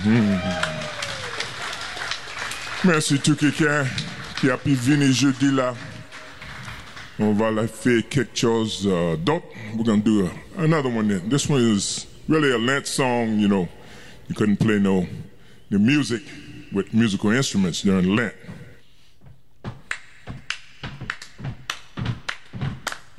Merci tout quelqu'un qui a pu venir jeudi là. On va la faire quelque chose d'autre. We're going to do another one then. This one is really a Lent song, you know. You couldn't play the music with musical instruments during Lent.